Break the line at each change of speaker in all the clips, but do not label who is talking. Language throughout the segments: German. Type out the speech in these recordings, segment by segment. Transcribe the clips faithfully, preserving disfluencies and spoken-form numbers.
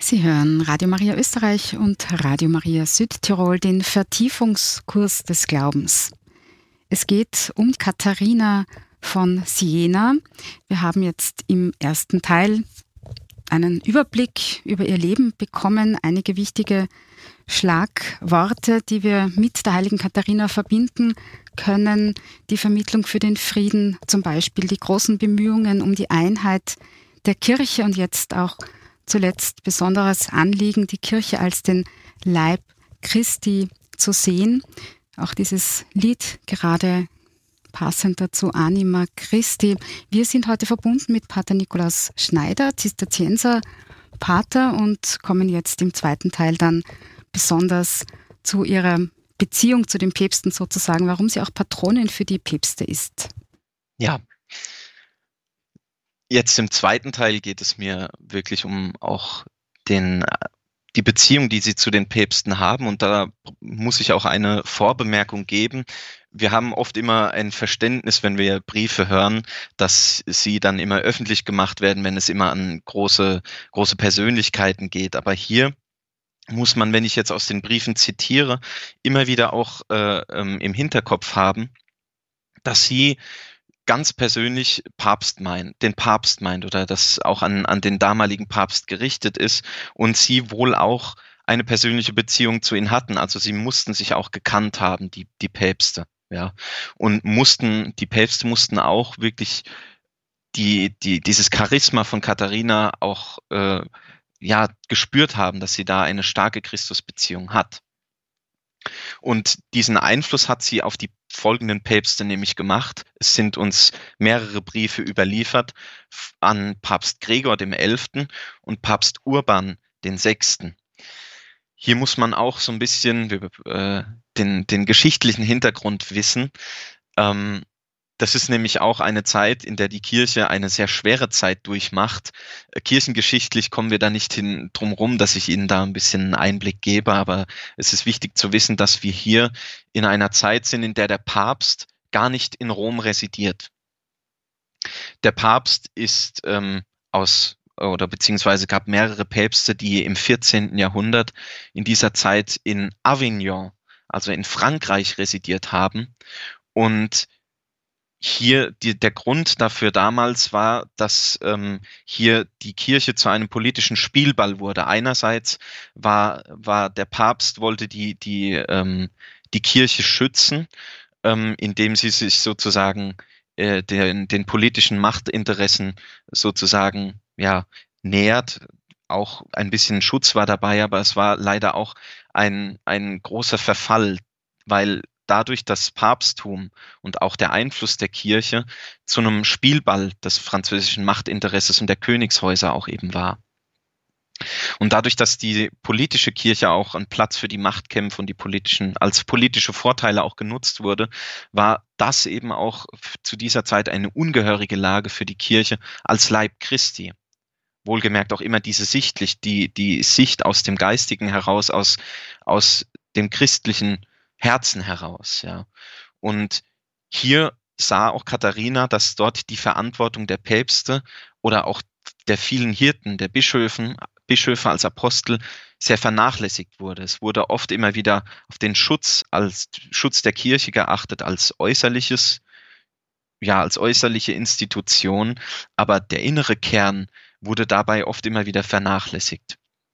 Sie hören Radio Maria Österreich und Radio Maria Südtirol, den Vertiefungskurs des Glaubens. Es geht um Katharina von Siena. Wir haben jetzt im ersten Teil einen Überblick über ihr Leben bekommen, einige wichtige Schlagworte, die wir mit der heiligen Katharina verbinden können. Die Vermittlung für den Frieden, zum Beispiel die großen Bemühungen um die Einheit der Kirche und jetzt auch zuletzt besonderes Anliegen, die Kirche als den Leib Christi zu sehen. Auch dieses Lied gerade passend dazu, Anima Christi. Wir sind heute verbunden mit Pater Nikolaus Schneider, Zisterzienser Pater, und kommen jetzt im zweiten Teil dann besonders zu ihrer Beziehung zu den Päpsten sozusagen, warum sie auch Patronin für die Päpste ist.
Ja. Jetzt im zweiten Teil geht es mir wirklich um auch den, die Beziehung, die sie zu den Päpsten haben. Und da muss ich auch eine Vorbemerkung geben. Wir haben oft immer ein Verständnis, wenn wir Briefe hören, dass sie dann immer öffentlich gemacht werden, wenn es immer an große, große Persönlichkeiten geht. Aber hier muss man, wenn ich jetzt aus den Briefen zitiere, immer wieder auch äh, ähm, im Hinterkopf haben, dass sie ganz persönlich Papst meint, den Papst meint oder das auch an, an den damaligen Papst gerichtet ist und sie wohl auch eine persönliche Beziehung zu ihm hatten. Also sie mussten sich auch gekannt haben, die, die Päpste, ja. Und mussten, die Päpste mussten auch wirklich die, die, dieses Charisma von Katharina auch, äh, ja, gespürt haben, dass sie da eine starke Christusbeziehung hat. Und diesen Einfluss hat sie auf die folgenden Päpste nämlich gemacht. Es sind uns mehrere Briefe überliefert an Papst Gregor dem Elften und Papst Urban den Sechsten. Hier muss man auch so ein bisschen äh, den, den geschichtlichen Hintergrund wissen. Ähm, Das ist nämlich auch eine Zeit, in der die Kirche eine sehr schwere Zeit durchmacht. Kirchengeschichtlich kommen wir da nicht hin drum rum, dass ich Ihnen da ein bisschen einen Einblick gebe, aber es ist wichtig zu wissen, dass wir hier in einer Zeit sind, in der der Papst gar nicht in Rom residiert. Der Papst ist ähm, aus oder beziehungsweise gab mehrere Päpste, die im vierzehnten Jahrhundert in dieser Zeit in Avignon, also in Frankreich, residiert haben. Und hier die, der Grund dafür damals war, dass ähm, hier die Kirche zu einem politischen Spielball wurde. Einerseits war, war der Papst wollte die, die, ähm, die Kirche schützen, ähm, indem sie sich sozusagen äh, den, den politischen Machtinteressen sozusagen ja, nähert. Auch ein bisschen Schutz war dabei, aber es war leider auch ein, ein großer Verfall, weil dadurch das Papsttum und auch der Einfluss der Kirche zu einem Spielball des französischen Machtinteresses und der Königshäuser auch eben war. Und dadurch, dass die politische Kirche auch ein Platz für die Machtkämpfe und die politischen, als politische Vorteile auch genutzt wurde, war das eben auch zu dieser Zeit eine ungehörige Lage für die Kirche als Leib Christi. Wohlgemerkt auch immer diese sichtlich, die, die Sicht aus dem Geistigen heraus, aus, aus dem christlichen Herzen heraus, ja. Und hier sah auch Katharina, dass dort die Verantwortung der Päpste oder auch der vielen Hirten, der Bischöfen, Bischöfe als Apostel sehr vernachlässigt wurde. Es wurde oft immer wieder auf den Schutz als Schutz der Kirche geachtet, als äußerliches, ja, als äußerliche Institution, aber der innere Kern wurde dabei oft immer wieder vernachlässigt.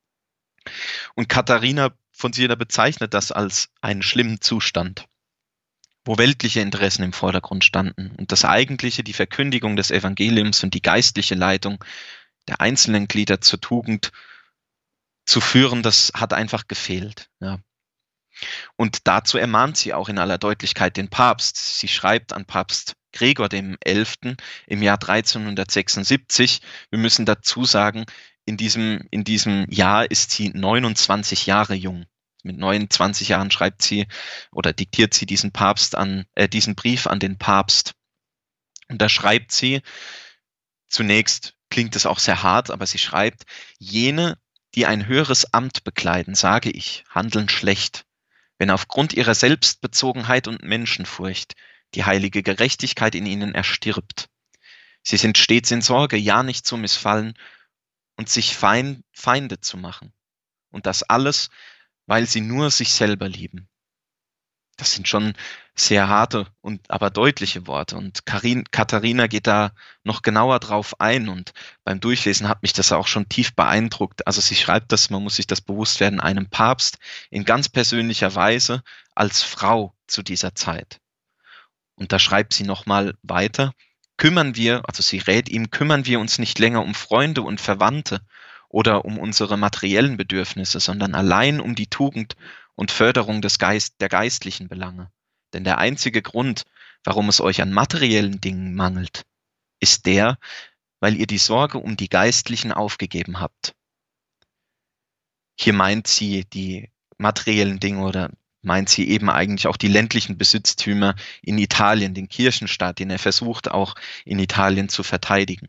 Und Katharina von Siena bezeichnet das als einen schlimmen Zustand, wo weltliche Interessen im Vordergrund standen und das Eigentliche, die Verkündigung des Evangeliums und die geistliche Leitung der einzelnen Glieder zur Tugend zu führen, das hat einfach gefehlt. Ja. Und dazu ermahnt sie auch in aller Deutlichkeit den Papst. Sie schreibt an Papst Gregor dem Elften im Jahr dreizehnhundertsechsundsiebzig. Wir müssen dazu sagen, In diesem, in diesem Jahr ist sie neunundzwanzig Jahre jung. Mit neunundzwanzig Jahren schreibt sie oder diktiert sie diesen Papst an, äh, diesen Brief an den Papst. Und da schreibt sie, zunächst klingt es auch sehr hart, aber sie schreibt, jene, die ein höheres Amt bekleiden, sage ich, handeln schlecht, wenn aufgrund ihrer Selbstbezogenheit und Menschenfurcht die heilige Gerechtigkeit in ihnen erstirbt. Sie sind stets in Sorge, ja nicht zu missfallen, und sich Feind, Feinde zu machen. Und das alles, weil sie nur sich selber lieben. Das sind schon sehr harte und aber deutliche Worte. Und Karin, Katharina geht da noch genauer drauf ein. Und beim Durchlesen hat mich das auch schon tief beeindruckt. Also sie schreibt das, man muss sich das bewusst werden, einem Papst in ganz persönlicher Weise als Frau zu dieser Zeit. Und da schreibt sie nochmal weiter. Kümmern wir, also sie rät ihm, kümmern wir uns nicht länger um Freunde und Verwandte oder um unsere materiellen Bedürfnisse, sondern allein um die Tugend und Förderung des Geist, der geistlichen Belange. Denn der einzige Grund, warum es euch an materiellen Dingen mangelt, ist der, weil ihr die Sorge um die geistlichen aufgegeben habt. Hier meint sie die materiellen Dinge oder meint sie eben eigentlich auch die ländlichen Besitztümer in Italien, den Kirchenstaat, den er versucht auch in Italien zu verteidigen.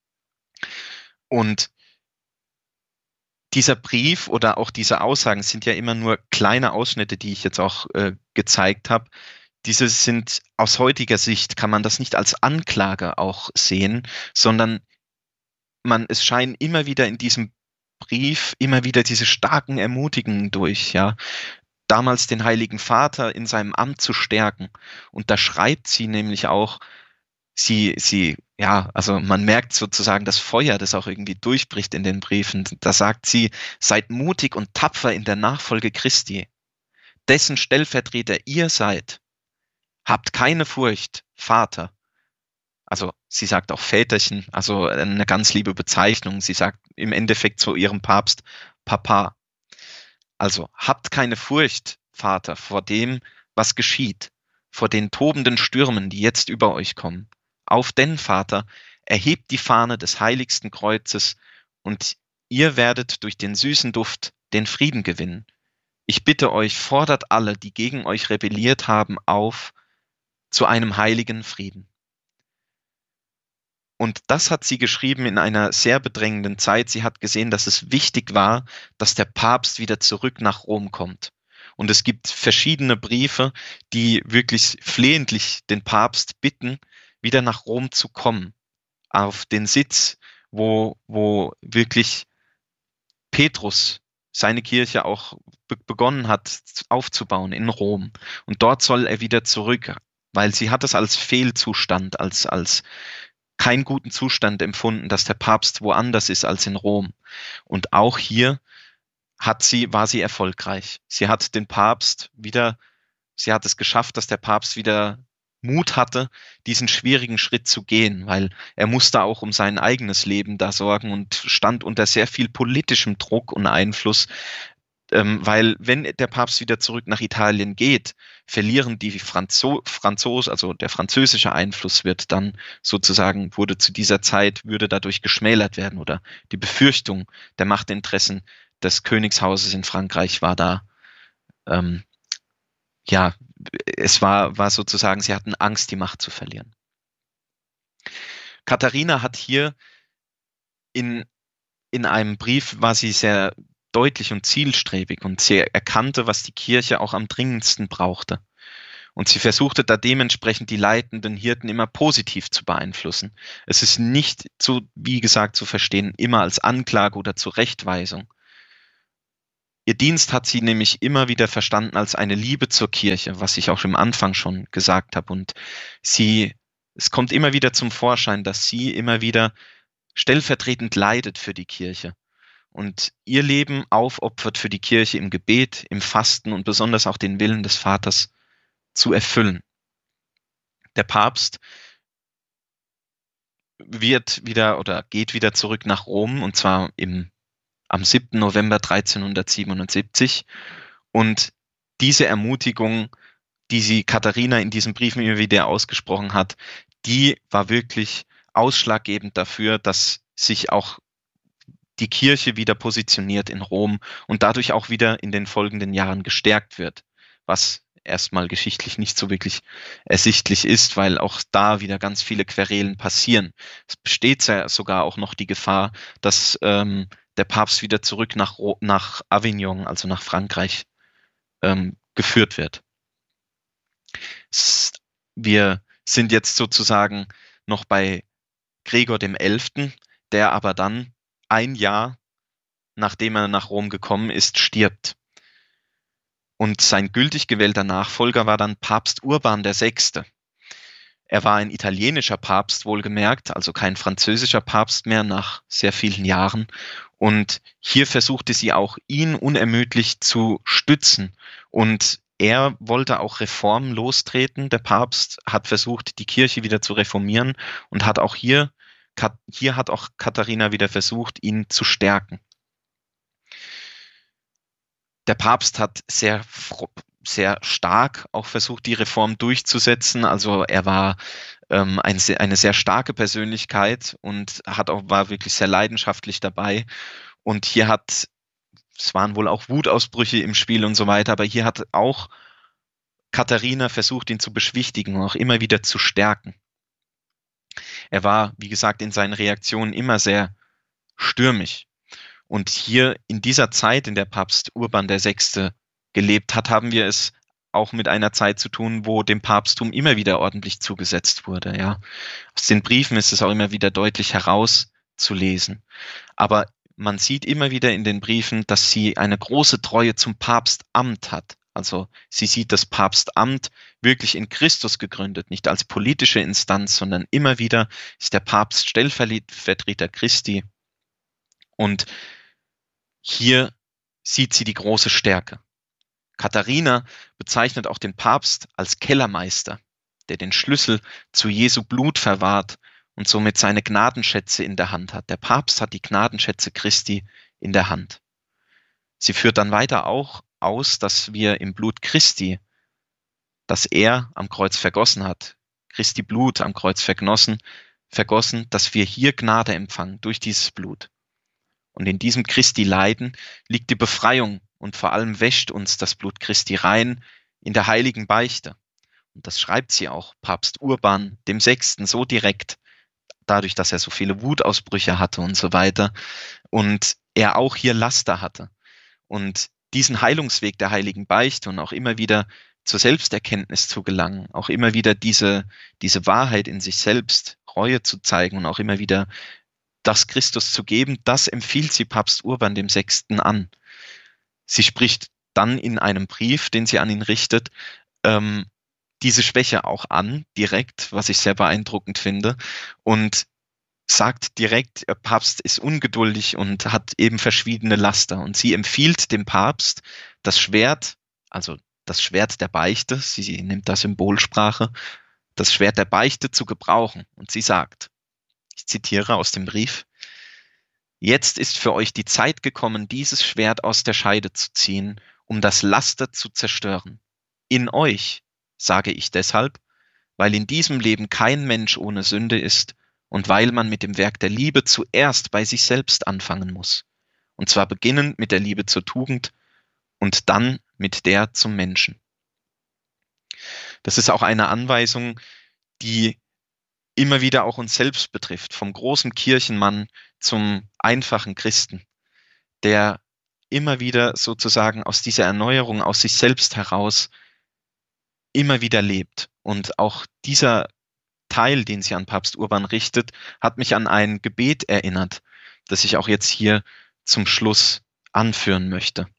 Und dieser Brief oder auch diese Aussagen sind ja immer nur kleine Ausschnitte, die ich jetzt auch äh, gezeigt habe. Diese sind aus heutiger Sicht, kann man das nicht als Anklage auch sehen, sondern man, es scheinen immer wieder in diesem Brief immer wieder diese starken Ermutigungen durch, ja, damals den Heiligen Vater in seinem Amt zu stärken. Und da schreibt sie nämlich auch, sie, sie, ja, also man merkt sozusagen das Feuer, das auch irgendwie durchbricht in den Briefen. Da sagt sie, seid mutig und tapfer in der Nachfolge Christi, dessen Stellvertreter ihr seid. Habt keine Furcht, Vater. Also sie sagt auch Väterchen, also eine ganz liebe Bezeichnung. Sie sagt im Endeffekt zu ihrem Papst Papa. Also habt keine Furcht, Vater, vor dem, was geschieht, vor den tobenden Stürmen, die jetzt über euch kommen. Auf denn, Vater, erhebt die Fahne des heiligsten Kreuzes und ihr werdet durch den süßen Duft den Frieden gewinnen. Ich bitte euch, fordert alle, die gegen euch rebelliert haben, auf zu einem heiligen Frieden. Und das hat sie geschrieben in einer sehr bedrängenden Zeit. Sie hat gesehen, dass es wichtig war, dass der Papst wieder zurück nach Rom kommt. Und es gibt verschiedene Briefe, die wirklich flehentlich den Papst bitten, wieder nach Rom zu kommen, auf den Sitz, wo, wo wirklich Petrus seine Kirche auch be- begonnen hat aufzubauen in Rom. Und dort soll er wieder zurück, weil sie hat es als Fehlzustand, als, als keinen guten Zustand empfunden, dass der Papst woanders ist als in Rom. Und auch hier hat sie, war sie erfolgreich. Sie hat den Papst wieder, sie hat es geschafft, dass der Papst wieder Mut hatte, diesen schwierigen Schritt zu gehen, weil er musste auch um sein eigenes Leben da sorgen und stand unter sehr viel politischem Druck und Einfluss, ähm, weil wenn der Papst wieder zurück nach Italien geht, verlieren die Franzo Franzosen, also der französische Einfluss wird dann sozusagen, wurde zu dieser Zeit, würde dadurch geschmälert werden oder die Befürchtung der Machtinteressen des Königshauses in Frankreich war da, ähm, ja, es war, war sozusagen, sie hatten Angst, die Macht zu verlieren. Katharina hat hier in, in einem Brief, war sie sehr deutlich und zielstrebig und sie erkannte, was die Kirche auch am dringendsten brauchte. Und sie versuchte da dementsprechend die leitenden Hirten immer positiv zu beeinflussen. Es ist nicht so, wie gesagt, zu verstehen, immer als Anklage oder Zurechtweisung. Ihr Dienst hat sie nämlich immer wieder verstanden als eine Liebe zur Kirche, was ich auch im Anfang schon gesagt habe. Und sie, es kommt immer wieder zum Vorschein, dass sie immer wieder stellvertretend leidet für die Kirche und ihr Leben aufopfert für die Kirche im Gebet, im Fasten und besonders auch den Willen des Vaters zu erfüllen. Der Papst wird wieder oder geht wieder zurück nach Rom und zwar im am siebten November dreizehnhundertsiebenundsiebzig. Und diese Ermutigung, die sie Katharina in diesen Briefen immer wieder ausgesprochen hat, die war wirklich ausschlaggebend dafür, dass sich auch die Kirche wieder positioniert in Rom und dadurch auch wieder in den folgenden Jahren gestärkt wird, was erstmal geschichtlich nicht so wirklich ersichtlich ist, weil auch da wieder ganz viele Querelen passieren. Es besteht ja sogar auch noch die Gefahr, dass ähm, der Papst wieder zurück nach, nach Avignon, also nach Frankreich, ähm, geführt wird. Wir sind jetzt sozusagen noch bei Gregor dem Elften, der aber dann ein Jahr nachdem er nach Rom gekommen ist, stirbt. Und sein gültig gewählter Nachfolger war dann Papst Urban der Sechste. Er war ein italienischer Papst, wohlgemerkt, also kein französischer Papst mehr nach sehr vielen Jahren. Und hier versuchte sie auch, ihn unermüdlich zu stützen. Und er wollte auch Reformen lostreten. Der Papst hat versucht, die Kirche wieder zu reformieren und hat auch hier, hier hat auch Katharina wieder versucht, ihn zu stärken. Der Papst hat sehr, sehr stark auch versucht, die Reform durchzusetzen. Also er war ähm, ein, eine sehr starke Persönlichkeit und hat auch, war wirklich sehr leidenschaftlich dabei. Und hier hat, es waren wohl auch Wutausbrüche im Spiel und so weiter, aber hier hat auch Katharina versucht, ihn zu beschwichtigen und auch immer wieder zu stärken. Er war, wie gesagt, in seinen Reaktionen immer sehr stürmisch. Und hier in dieser Zeit, in der Papst Urban der Sechste gelebt hat, haben wir es auch mit einer Zeit zu tun, wo dem Papsttum immer wieder ordentlich zugesetzt wurde. Ja. Aus den Briefen ist es auch immer wieder deutlich herauszulesen. Aber man sieht immer wieder in den Briefen, dass sie eine große Treue zum Papstamt hat. Also sie sieht das Papstamt wirklich in Christus gegründet, nicht als politische Instanz, sondern immer wieder ist der Papst Stellvertreter Christi. Und hier sieht sie die große Stärke. Katharina bezeichnet auch den Papst als Kellermeister, der den Schlüssel zu Jesu Blut verwahrt und somit seine Gnadenschätze in der Hand hat. Der Papst hat die Gnadenschätze Christi in der Hand. Sie führt dann weiter auch aus, dass wir im Blut Christi, das er am Kreuz vergossen hat, Christi Blut am Kreuz vergossen, vergossen, dass wir hier Gnade empfangen durch dieses Blut. Und in diesem Christi Leiden liegt die Befreiung und vor allem wäscht uns das Blut Christi rein in der heiligen Beichte. Und das schreibt sie auch Papst Urban dem Sechsten so direkt, dadurch, dass er so viele Wutausbrüche hatte und so weiter und er auch hier Laster hatte. Und diesen Heilungsweg der heiligen Beichte und auch immer wieder zur Selbsterkenntnis zu gelangen, auch immer wieder diese, diese Wahrheit in sich selbst, Reue zu zeigen und auch immer wieder das Christus zu geben, das empfiehlt sie Papst Urban dem Sechsten an. Sie spricht dann in einem Brief, den sie an ihn richtet, ähm, diese Schwäche auch an, direkt, was ich sehr beeindruckend finde, und sagt direkt, der Papst ist ungeduldig und hat eben verschiedene Laster. Und sie empfiehlt dem Papst, das Schwert, also das Schwert der Beichte, sie, sie nimmt da Symbolsprache, das Schwert der Beichte zu gebrauchen. Und sie sagt, ich zitiere aus dem Brief, jetzt ist für euch die Zeit gekommen, dieses Schwert aus der Scheide zu ziehen, um das Laster zu zerstören. In euch, sage ich deshalb, weil in diesem Leben kein Mensch ohne Sünde ist und weil man mit dem Werk der Liebe zuerst bei sich selbst anfangen muss. Und zwar beginnend mit der Liebe zur Tugend und dann mit der zum Menschen. Das ist auch eine Anweisung, die immer wieder auch uns selbst betrifft, vom großen Kirchenmann zum einfachen Christen, der immer wieder sozusagen aus dieser Erneuerung, aus sich selbst heraus immer wieder lebt. Und auch dieser Teil, den sie an Papst Urban richtet, hat mich an ein Gebet erinnert, das ich auch jetzt hier zum Schluss anführen möchte.